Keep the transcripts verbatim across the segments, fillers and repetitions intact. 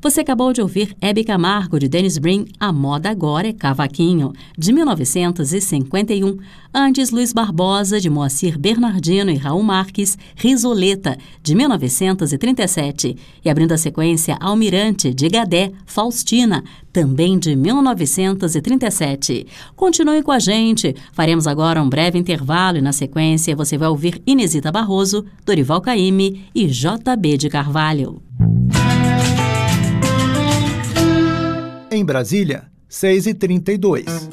Você acabou de ouvir Hebe Camargo, de Dennis Brin, A Moda Agora é Cavaquinho, de mil novecentos e cinquenta e um. Antes, Luiz Barbosa, de Moacir Bernardino e Raul Marques, Risoleta, de mil novecentos e trinta e sete. E abrindo a sequência, Almirante, de Gadé, Faustina, também de mil novecentos e trinta e sete. Continue com a gente. Faremos agora um breve intervalo e, na sequência, você vai ouvir Inesita Barroso, Dorival Caymmi e J B de Carvalho. Em Brasília, seis e trinta e dois.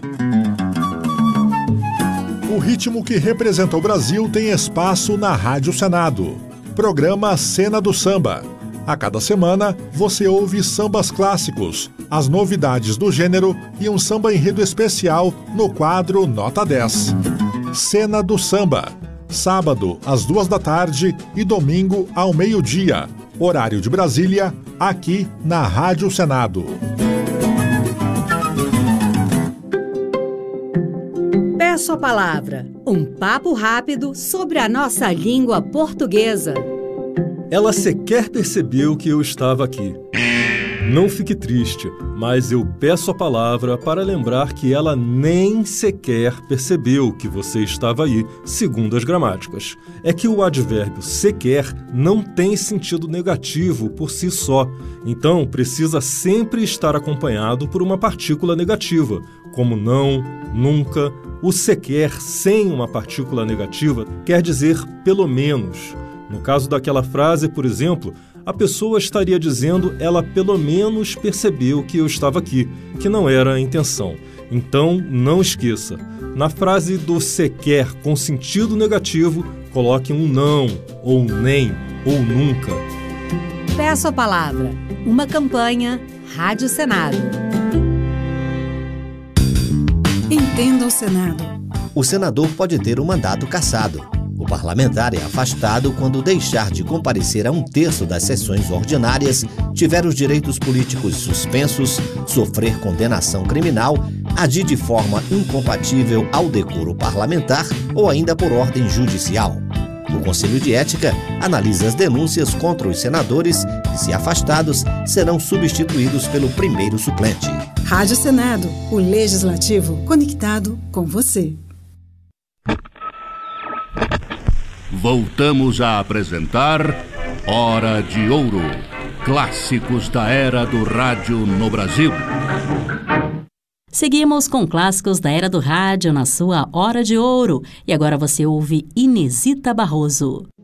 O ritmo que representa o Brasil tem espaço na Rádio Senado. Programa Cena do Samba. A cada semana, você ouve sambas clássicos, as novidades do gênero e um samba enredo especial no quadro Nota dez. Cena do Samba. Sábado, às duas da tarde e domingo, ao meio-dia. Horário de Brasília, aqui na Rádio Senado. Peço a palavra, um papo rápido sobre a nossa língua portuguesa. Ela sequer percebeu que eu estava aqui. Não fique triste, mas eu peço a palavra para lembrar que ela nem sequer percebeu que você estava aí, segundo as gramáticas. É que o advérbio sequer não tem sentido negativo por si só, então precisa sempre estar acompanhado por uma partícula negativa, como não, nunca. O sequer sem uma partícula negativa quer dizer pelo menos. No caso daquela frase, por exemplo, a pessoa estaria dizendo ela pelo menos percebeu que eu estava aqui, que não era a intenção. Então, não esqueça, na frase do sequer com sentido negativo, coloque um não, ou nem, ou nunca. Peço a palavra, uma campanha Rádio Senado. Entenda o Senado. O senador pode ter o mandato cassado. O parlamentar é afastado quando deixar de comparecer a um terço das sessões ordinárias, tiver os direitos políticos suspensos, sofrer condenação criminal, agir de forma incompatível ao decoro parlamentar ou ainda por ordem judicial. O Conselho de Ética analisa as denúncias contra os senadores e, se afastados, serão substituídos pelo primeiro suplente. Rádio Senado, o Legislativo conectado com você. Voltamos a apresentar Hora de Ouro, clássicos da era do rádio no Brasil. Seguimos com clássicos da era do rádio na sua Hora de Ouro. E agora você ouve Inesita Barroso.